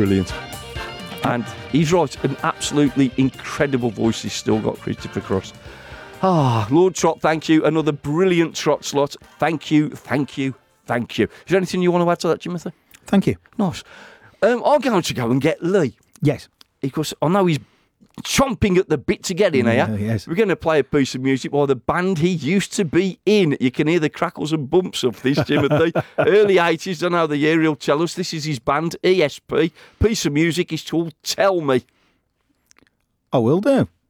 brilliant. And he's right, an absolutely incredible voice he's still got, Christopher Cross. Lord Trot, thank you. Another brilliant Trot slot. Thank you, thank you, thank you. Is there anything you want to add to that, Timothy? Thank you. Nice. I'm going to go and get Lee. Yes. Because I know he's chomping at the bit to get in here. Yes. We're going to play a piece of music by the band he used to be in. You can hear the crackles and bumps of this, Timothy. Early 80s, don't know the year, he'll tell us. This is his band, ESP. Piece of music is called Tell Me. I will do.